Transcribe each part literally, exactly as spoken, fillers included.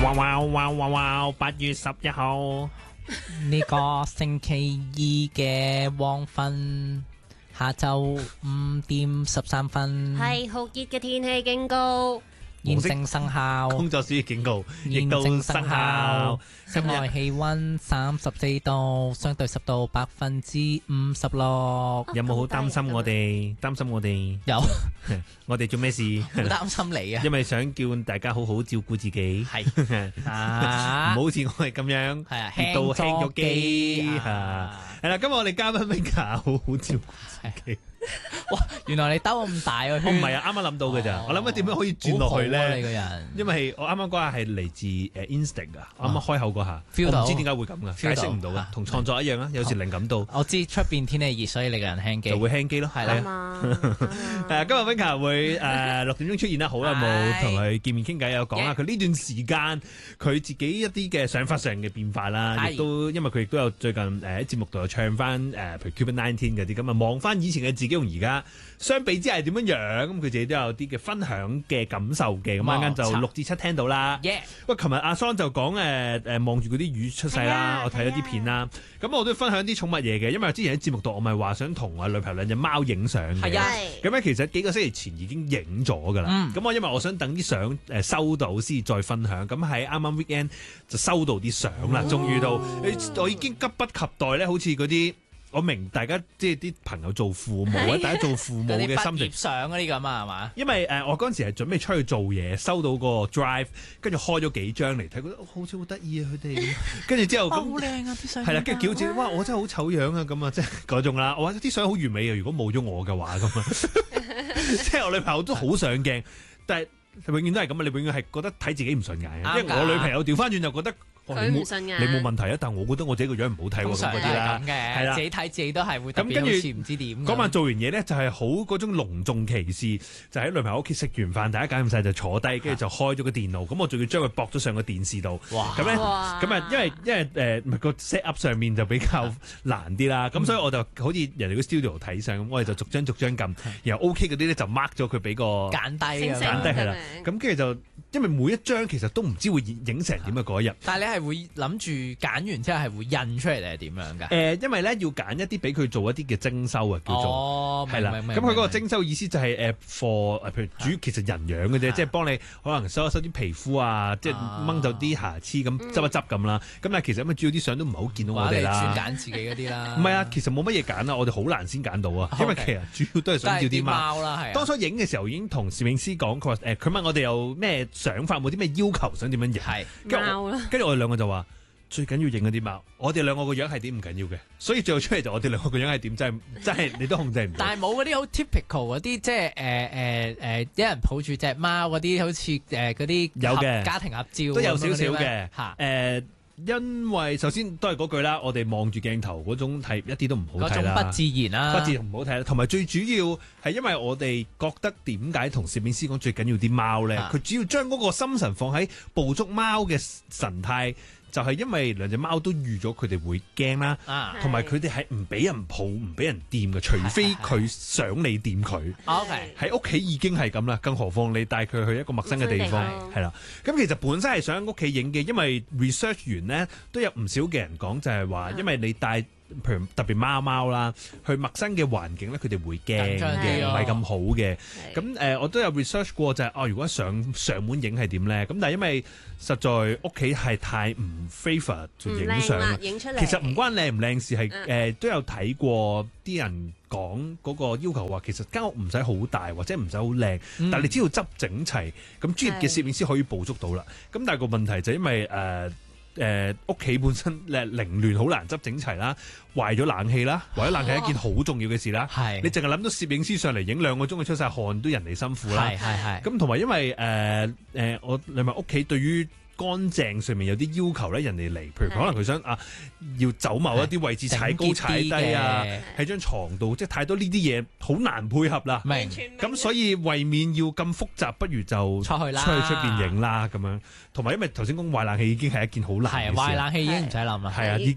哇哇哇哇哇！八月十一號呢個星期二嘅黃昏，下晝五點十三分， 係酷熱嘅天氣警告， 現正生效。 工作暑熱警告亦都現正生生效效。。室外氣溫三十四度，相對濕度百分之五十六。 有冇好擔心我哋？擔心我哋？ 有， 我哋做咩事？ 好擔心你啊！ 因為想叫大家好好照顧自己， 係唔啊， 好好似我哋咁樣係啊， 熱到輕咗機機嚇。 啊！ 係啦，今日我哋嘉賓 Mika 好好照顧自己。 哇，原來你兜咁大個我圈， 唔係啊，啱啱諗到嘅咋。 哦我諗緊點樣可以轉落去好好啊你咧？ 個人， 因為我啱啱嗰下係嚟自誒 Instinct 啊，啱啱開口嗰下， feel 到我唔知點解會咁噶，解 feel 到釋唔到噶啊， 同創作一樣啊，有時靈感到我知出邊天氣熱，所以你個人輕機就會輕機咯， 係啦係啊。 嘛？ 誒，今日 Mika 會誒六點鐘出現啦，好耐冇係同佢見面傾偈，有講下 Yeah 佢呢段時間佢自己一啲嘅想法上嘅變化啦， 係亦都因為佢亦都有最近誒喺節目度又唱翻誒譬如 Covid nineteen 嗰啲，咁啊望翻以前嘅自己同而家相比之下係點樣樣，咁佢自己都有啲嘅分享嘅感受嘅，咁啱啱就冇錯六至七聽到啦。 耶！ 喂，琴日阿桑就講誒誒望住嗰啲魚出世啦， 係啊我睇咗啲片啦，咁我都分享啲寵物嘢嘅，因為之前喺節目度我咪話想同我女朋友兩隻貓影相嘅。 係啊咁咧，其實幾個星期前已經影咗噶啦。 嗯咁、我因為我想等啲相誒收到先再分享。咁喺啱啱 weekend 就收到啲相啦，終於到。誒我已經急不及待咧，好似嗰啲我明大家即係啲朋友做父母啊，大家做父母嗰啲畢嘅心情業。相嗰啲咁啊，係嘛？ 因為誒、呃我嗰陣時係準備出去做嘢，收到個 drive，跟住開咗幾張嚟睇，覺得、哦好似好得意啊佢哋。跟住之後好咁靚啊啲相， 係啦，跟住叫住哇我真係好醜樣啊咁啊，即係嗰種啦。我話啲相好完美啊，如果冇咗我嘅話咁啊，即係我女朋友都好上鏡，但係永遠都係咁啊！你永遠係覺得睇自己唔順眼嘅， 啱㗎因為我女朋友調翻轉就覺得。哦佢你冇唔順眼你冇問題啊，但係我覺得我自己個樣唔好睇喎， 通咁常都係嗰啲啦咁，嘅， 係啦自己睇自己都係會特咁跟住別好似唔知點咁。 嗰晚做完嘢咧，就係好嗰種隆重其事，就喺女朋友屋企食完飯，大家揀咁晒就坐低，跟住就開咗個電腦，咁我仲要將佢駁咗上個電視度。 哇！ 咁咧， 哇咁啊，因為因為誒唔係個 set up 上面就比較難啲啦，咁所以我就好似人哋個 studio 睇相咁，我哋就逐張逐張撳，然後 OK 嗰啲咧就 mark 咗佢俾個揀低咁星星樣揀低係啦咁樣咁跟住就因為每一張其實都唔知會影成點嘅嗰一日。 但係你係會諗住揀完之後係會印出嚟定係點樣㗎？ 誒，因為咧要揀一啲俾佢做一啲嘅徵收啊，叫做。 哦， 係啦， 明明咁佢嗰個明徵收意思就係誒 for 誒，譬如主其實人養嘅啫，即係幫你可能收一收啲皮膚啊，即係掹走啲瑕疵咁執一執咁啦。咁但係其實咁啊，主要啲相都唔係好見到我哋話你專啦。 揀自己嗰啲啦。 唔係啊，其實冇乜嘢揀啊，我哋好難先揀到啊，因為 OK 其實主要都係都係啲想要啲貓。 貓啦，係啊。 當初影嘅時候已經同攝影師講，佢話誒，佢問我哋有咩想法，冇啲咩要求，想點樣影。 係跟住我貓啦， 跟住我哋兩個就話最緊要影嗰啲貓，我哋兩個個樣係點唔緊要嘅，所以最後出嚟就我哋兩個個樣係點，真係真係你都控制唔到。 但係冇嗰啲好 typical 嗰啲，即係誒誒誒，一人抱住隻貓嗰啲，好似誒嗰啲有嘅合家庭合照都有少少咁樣嗰啲咩嘅嚇， 誒，因為首先都係嗰句啦，我哋望住鏡頭嗰種係一啲都唔好嗰種睇啦， 不自然啦， 不自然唔好睇啦。同埋最主要係因為我哋覺得點解同攝影師講最緊要啲貓咧？ 啊佢主要將嗰個心神放喺捕捉貓嘅神態，就係因為兩隻貓都預咗佢哋會驚啦。 啊同埋佢哋係唔俾人抱、唔俾人掂嘅，除非佢想你掂佢。 ，OK， 喺屋企已經係咁啦，更何況你帶佢去一個陌生嘅地方， 陌生地方係啦。咁其實本身係想喺屋企影嘅，因為 research 完呢都有唔少嘅人講，就係話， 嗯因為你帶譬如特別貓貓啦，去陌生嘅環境咧，佢哋會驚緊張嘅， 啲咯唔係咁好嘅。 係咁誒、呃我都有 research 過就係、哦，如果上上門影係點咧？咁但係因為實在屋企係太唔 favour 做唔影相啦靚啦，。影出嚟其實唔關靚唔靚事，係誒、 嗯呃都有睇過啲人講嗰個要求話，其實間屋唔使好大或者唔使好靚， 嗯但係你只要執整齊，咁專業嘅攝影師可以捕捉到啦。咁但係個問題就因為誒誒屋企本身誒凌亂，好難執整齊啦，壞咗冷氣啦，壞咗冷氣係一件好重要嘅事啦。 係你淨係諗到攝影師上嚟影兩個鐘，佢出晒汗，都人哋辛苦啦。 係係係， 咁同埋因為誒誒、呃呃我你咪屋企對於乾淨上面有啲要求咧，人哋嚟，譬如可能佢想啊要走某一啲位置踩高踩低啊，喺張床度，即係太多呢啲嘢好難配合啦。 明咁所以為免要咁複雜，不如就出去啦出去出邊影啦咁樣。同埋因為頭先講壞冷氣已經係一件好難係嘅事啦， 壞冷氣已經唔使諗啦， 係啊，已經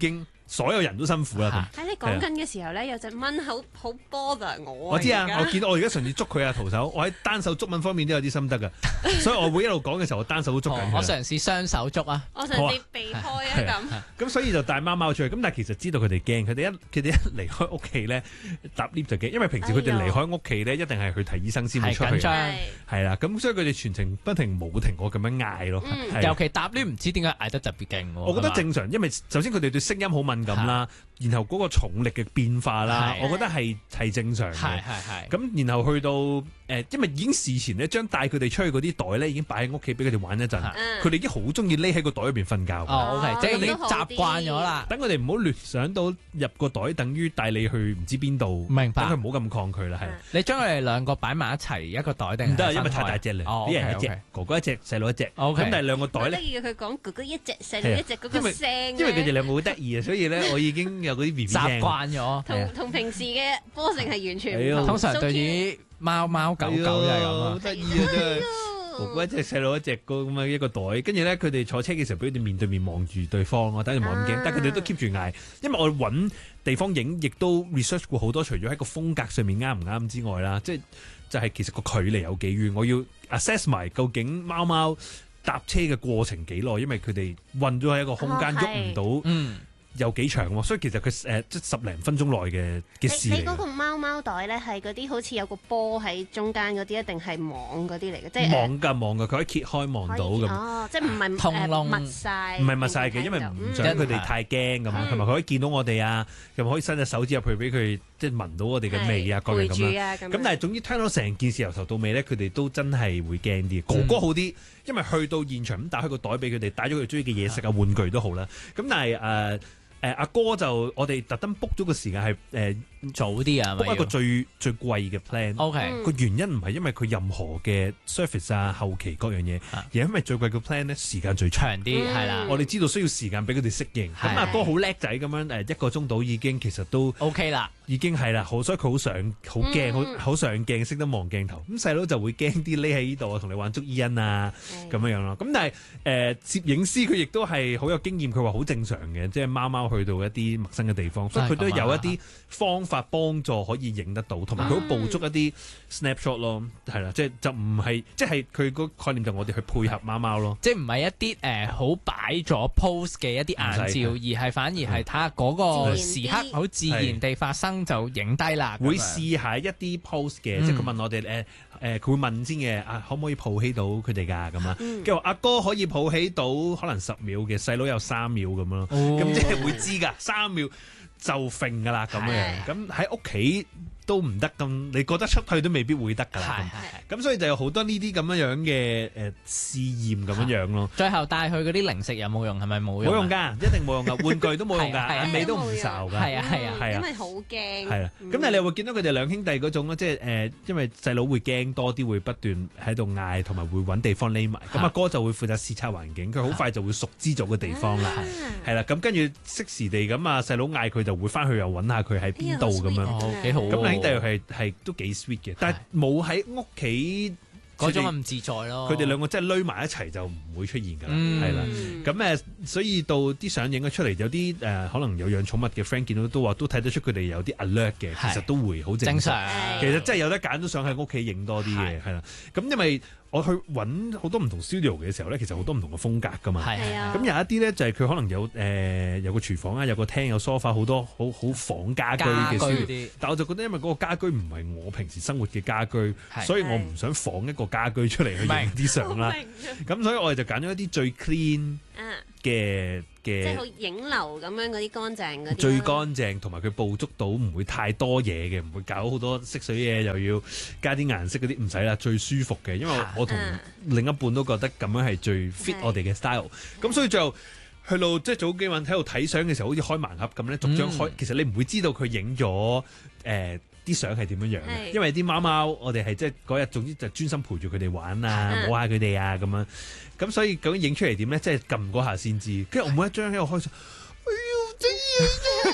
所有人都辛苦啦。 喺你講緊嘅時候咧，有隻蚊好好 bother 我。 我知啊， 而家我見到我而家嘗試捉佢啊，徒手。我喺單手捉蚊方面都有啲心得噶，所以我會一路講嘅時候，我單手都捉緊佢。 我嘗試雙手捉啊， 我嘗試避開啊咁。 咁所以就帶貓貓出去。咁但係其實知道佢哋驚，佢哋一佢哋一離開屋企咧，搭 lift 就驚，因為平時佢哋離開屋企咧，一定係去睇醫生先會出去。 緊張係啦，咁所以佢哋全程不停冇停過咁樣嗌咯。 尤其搭 lift 唔知點解嗌得特別勁喎。 我覺得正常，因為首先佢哋對聲音好敏感啦，然後嗰個重力嘅變化啦，我覺得係係正常嘅。 係係係。 咁然後去到誒，因為已經事前咧將帶佢哋出去嗰啲袋咧已經擺喺屋企俾佢哋玩一陣，佢哋已經好中意匿喺個袋入邊瞓覺。 哦，OK，即係已經習慣咗啦。 等佢哋唔好聯想到入個袋等於帶你去唔知邊度， 明白。 等佢唔好咁抗拒啦，係。 你將佢哋兩個擺埋一齊一個袋定唔得，因為太大隻啦，啲人一隻，哥哥一隻，細佬一隻。 OK。 咁但係兩個袋咧， 得意嘅佢講哥哥一隻，細佬一隻嗰個聲， 因為佢哋兩個好得意啊，所以咧我已經有嗰啲 B B 習慣咗， 同同平時嘅波性係完全唔同。 通常對於貓貓狗狗就係咁啊， 好得意啊真係。哥哥一隻，細佬一隻，個咁嘅一個袋，跟住咧佢哋坐車嘅時候，俾佢哋面對面望住對方，我等佢冇咁驚，但係佢哋都 keep 住嗌，因為我揾地方影，亦都 research 過好多，除咗喺個風格上面啱唔啱之外啦，即係就係其實個距離有幾遠，我要 assess 埋究竟貓貓搭車嘅過程幾耐，因為佢哋困咗喺一個空間喐唔到。嗯。有幾長喎，所以其實佢誒即十零分鐘內嘅嘅事嚟。 你嗰個貓貓袋咧係嗰啲好似有個波喺中間嗰啲，一定係網嗰啲嚟嘅？即係網㗎網㗎，佢可以揭開望到咁。 哦，即係唔係通窿密晒？ 唔係密晒嘅，因為唔想佢哋太驚咁啊，同埋佢可以見到我哋啊，又可以伸隻手指入去俾佢即係聞到我哋嘅味啊，各樣咁啦。咁但係總之聽到成件事由頭到尾咧，佢哋都真係會驚啲。哥哥好啲，因為去到現場咁打開個袋俾佢哋，帶咗佢哋中意嘅嘢食啊、玩具都好啦。咁但係誒。誒阿、呃、哥就我哋特登 book 咗個時間係誒、呃、 早啲啊 ，book 一個最最貴嘅 plan。 OK， 個原因唔係因為佢任何嘅 service 啊、後期各樣嘢，啊、而係因為最貴嘅 plan 咧時間最長啲，係啦、嗯。我哋知道需要時間俾佢哋適應。咁阿、嗯、哥好叻仔咁樣誒，一個鐘到已經其實都 OK 啦， 已經係啦。好，所以佢好上好驚，好好、嗯、上鏡，識得望鏡頭。咁細佬就會驚啲匿喺呢度啊，同你玩捉伊恩啊咁樣樣咯。咁但係誒、呃、攝影師佢亦都係好有經驗，佢話好正常嘅，即係貓貓去到一啲陌生嘅地方，所以佢都有一啲方法幫助可以影得到，同埋佢都捕捉一啲 snapshot 咯，係啦，即係就唔係，即係佢個概念就我哋去配合貓貓咯， 即係唔係一啲誒好擺咗 pose 嘅一啲硬照，而係反而係睇下嗰個時刻好自然地發生就影低啦。 會試下一啲 pose 嘅，即係佢問我哋誒誒，佢、呃、會問先嘅，啊可唔可以抱起到佢哋㗎咁啊？跟住話阿哥可以抱起到可能十秒嘅，細佬有三秒咁咯，咁、哦、即係會知㗎，三秒就揈㗎啦咁樣，咁喺屋企都唔得咁，你覺得出去都未必會得㗎啦。咁所以就有好多呢啲咁樣樣嘅誒試驗咁樣樣咯。 最後帶去嗰啲零食有冇用？係咪冇用？ 冇用㗎，一定冇用㗎，玩具都冇用㗎，尾都唔受㗎。 係啊係啊係啊， 因為好驚。 係啦，咁但係你會見到佢哋兩兄弟嗰種咯，即係誒，因為細佬會驚多啲，會不斷喺度嗌，同埋會揾地方匿埋。咁阿哥就會負責視察環境，佢好快就會熟知咗個地方啦。係啦，咁跟住適時地咁啊，細佬嗌佢就會翻去又揾下佢喺邊度咁樣， 幾好。 咁兩兄弟係係都幾 sweet 嘅，但係冇喺屋企嗰種咁自在咯。 佢哋兩個真係匿埋一齊就唔會出現㗎啦，係啦。咁誒，所以到啲相影咗出嚟，有啲誒可能有養寵物嘅 friend 見到都話都睇得出佢哋有啲 alert 嘅，其實都會好正常。其實真係有得揀，都想喺屋企影多啲嘅，係啦。咁因為我去揾好多唔同 studio 嘅時候咧，其實好多唔同嘅風格噶嘛。係啊。咁有一啲咧就係佢可能有誒、呃、有個廚房啊，有個廳，有 sofa，好多好好仿家居嘅 studio。但我就覺得因為嗰個家居唔係我平時生活嘅家居，所以我唔想仿一個家居出嚟去影啲相啦。咁所以我哋就揀咗一啲最 clean 嘅。 即係好影樓咁樣嗰啲乾淨嗰啲， 最乾淨同埋佢捕捉到唔會太多嘢嘅，唔會搞好多色水嘢，又要加啲顏色嗰啲，唔使啦，最舒服嘅。因為我同另一半都覺得咁樣係最 fit 我哋嘅 style。咁所以最後去到即係早幾晚喺度睇相嘅時候，好似開盲盒咁咧，逐張開。嗯、其實你唔會知道佢影咗誒啲相係點樣樣嘅，因為啲貓貓我哋係即係嗰日總之就專心陪住佢哋玩啊，摸下佢哋啊咁樣。咁所以究竟影出嚟點咧？即係撳嗰下先知。跟住我每一張喺度開相，哎呦真嘢！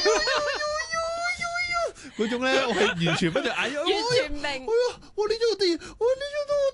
嗰種咧，我係完全不斷嗌，完全明。 哎呀，哇呢張地，哇呢張都好得意啊！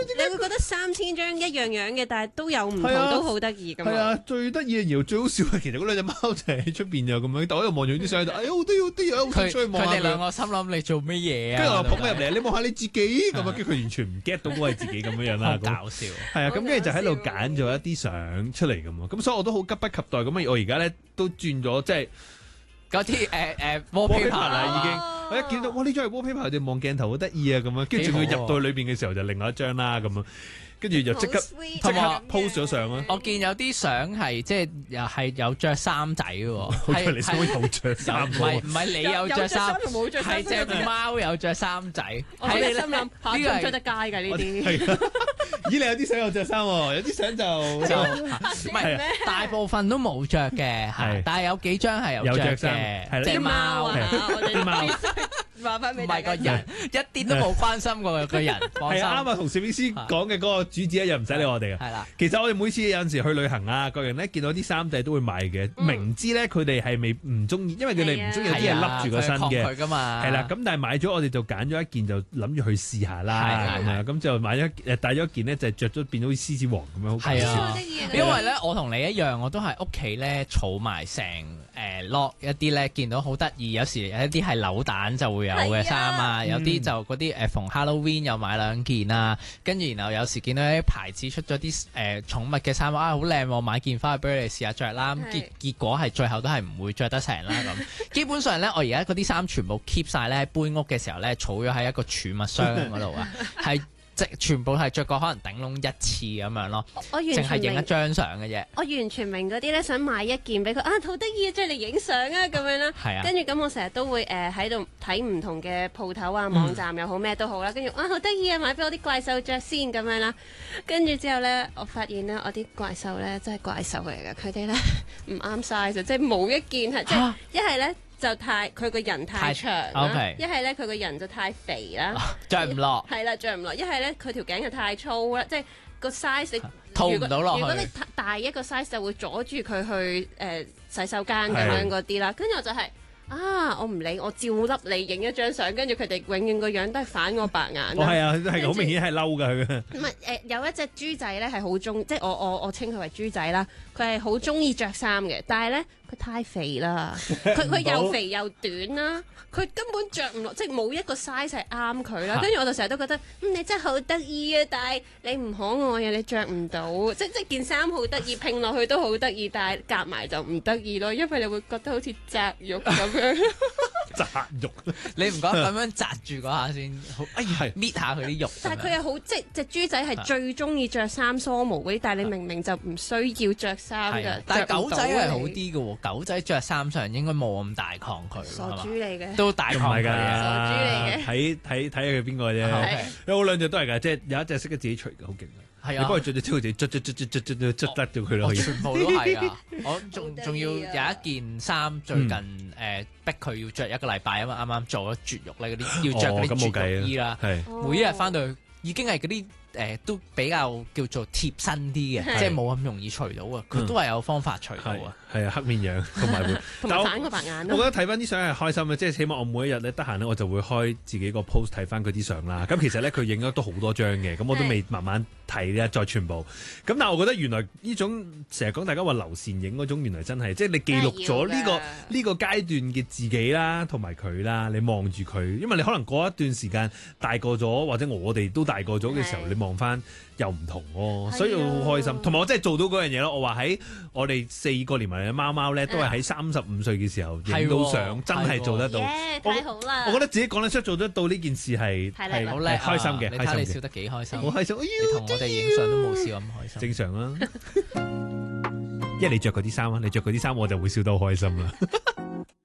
你會覺得三千張一樣樣嘅，但係都有唔同， 啊都好得意㗎嘛。 係啊，最得意嘅而最好笑嘅，其實嗰兩隻貓就喺出邊又咁樣，但我喺度望住啲相就，哎呀好得意好得意，好想佢出去望下佢。 佢哋兩個心諗你做乜嘢啊？ 跟住我捧佢入嚟，你望下你自己咁啊，跟住佢完全唔 get 到嗰係自己咁樣樣啦。 好咁搞笑。 係啊，咁好跟住就喺度搞笑揀咗一啲相出嚟咁啊，咁所以我都好急不及待咁啊！我而家咧都轉咗即係嗰啲誒誒 wallpaper wallpaper 啦，已經哦我一見到哇呢張係 wallpaper，佢哋望鏡頭好得意啊咁樣，跟住仲要入到去裏邊嘅時候就另外一張啦咁樣，跟住就即刻好 sweet 同埋咁樣 post 咗相啊！ 我見有啲相係即係又係有着衫仔嘅喎， 好在你先有着衫唔係唔係你有着衫， 同冇着衫係隻貓有着衫仔。 我喺心諗嚇， 呢個係出唔出得街㗎呢啲？ 係啊，咦你有啲相有着衫喎，有啲相就就就唔係大部分都冇着嘅， 係係但係有幾張係有着有着衫嘅， 係啦隻啲貓貓啊，我哋啲貓必須話翻俾唔大家知。 係個人，一啲都冇關心過個人，放心係啊啱啊，同攝影師講嘅嗰個主旨一樣，唔使理我哋嘅。 係啦。 其實我哋每次有陣時去旅行啊，個人咧見到啲衫仔都會買嘅， 嗯明知咧佢哋係未唔中意，因為佢哋唔中意有啲嘢笠住個身嘅。 佢噶嘛， 係啦，咁但係買咗我哋就揀咗一件就諗住去試下啦， 係係咁啊，咁就買咗誒帶咗一件咧就係着咗變到好似獅子王咁樣，好搞係啊笑。 好得意啊因為咧，我同你一樣，我都係屋企咧儲埋成誒 lock 一啲咧，見到好得意，有時有一啲係扭蛋就會有嘅衫啊，有啲就嗰啲誒逢 Halloween 又買兩件啊，跟住然後有時見到啲牌子出咗啲誒寵物嘅衫啊，好靚喎，買件翻去俾你試下着啦，結結果係最後都係唔會着得成啦咁。基本上咧，我而家嗰啲衫全部 keep 晒咧，喺搬屋嘅時候咧，儲咗喺一個儲物箱嗰度啊，係。即全部係着過可能頂籠一次咁樣咯， 我完淨係影一全明， 張相嘅啫。 我完全明嗰啲咧想買一件俾佢啊，好得意啊，即係嚟影相啊咁樣啦。 係啊， 跟住咁我成日都會誒喺度睇唔同嘅鋪頭啊、網站又好咩都好啦，跟住啊好得意啊，買俾我啲怪獸着先咁樣啦。跟住之後咧，我發現咧我啲怪獸咧真係怪獸嚟嘅，佢哋咧唔啱 size，即係冇一件係即係一係咧。就太佢個人太長啦， OK 一係咧佢個人就太肥啦， 着唔落， 係啦着唔落，一係咧佢條頸係太粗啦，即係個 size 你套唔如果到落去如果你大一個 size 就會阻住佢去誒、呃、洗手間咁樣嗰啲啦，跟住我就係、啊我唔理，我照笠你影一張相，跟住佢哋永遠個樣都係反我白眼啦。 哦係啊，係好明顯係嬲㗎佢。 唔係誒，有一隻豬仔咧係好中，即係我我我稱佢為豬仔啦。佢係好中意着衫嘅，但係咧佢太肥啦，佢佢又肥又短啦，佢根本着唔落，即係冇一個 size 係啱佢啦。跟住我就成日都覺得，嗯你真係好得意啊，但係你唔可愛啊，你着唔到，即即件衫好得意，拼落去都好得意，但係夾埋就唔得意咯，因為你會覺得好似紮肉咁樣。 紮肉， 你唔覺得咁樣紮住嗰下先好？哎呀，搣下佢啲肉。 但係佢係好即係隻豬仔係最中意着衫梳毛嗰啲，但係你明明就唔需要着衫係啊㗎。 但係狗仔係好啲。 啲嘅喎，狗仔着衫上應該冇咁大抗拒， 傻係嘛？ 豬嚟嘅。 都大唔抗拒嘅。 係㗎， 傻豬嚟嘅睇睇睇佢邊個啫。 係有兩隻都係㗎，即係有一隻識得自己除嘅，好勁㗎。 係啊你幫佢着咗之後，自己捽捽捽捽捽捽捽得咗佢咯，可以。 我全部都係啊！我仲仲要有好得意啊一件衫，最近誒逼佢要着一個禮拜啊嘛，啱啱做咗絕育咧，嗰啲要着嗰哦咁冇啲絕育衣計啊啦。 係。 每一日翻到去已經係嗰啲誒都比較叫做貼身啲嘅， 係即係冇咁容易除到啊！佢都係有方法除到係啊！ 係啊，黑面樣同埋會， 同但我埋反個白眼咯。 我覺得睇翻啲相係開心嘅，即係起碼我每一日咧得閒咧，我就會開自己個 post 睇翻佢啲相啦。咁其實咧佢影咗都好多張嘅，咁我都未慢慢睇咧，再全部。咁但係我覺得原來呢種成日講大家話留倩影嗰種，原來真係即係你記錄咗呢個呢個階段嘅自己啦，同埋佢啦，你望住佢，因為你可能過一段時間大個咗，或者我哋都大個咗嘅時候， 係你望翻又唔同喎， 係啊所以我好開心。同埋我真係做到嗰樣嘢咯，我話喺我哋四個連埋嘅貓貓咧，都係喺三十五歲嘅時候影到相，真係做得到。 耶，太好啦！ 我覺得自己講得出做得到呢件事係係太叻啦好叻啊， 係開心嘅， 你睇你笑開心嘅， 得幾開心， 好開心。哎呀你同我哋影相都冇笑咁開心。 正常啦，因為你着嗰啲衫啊，你着嗰啲衫我就會笑得好開心啦。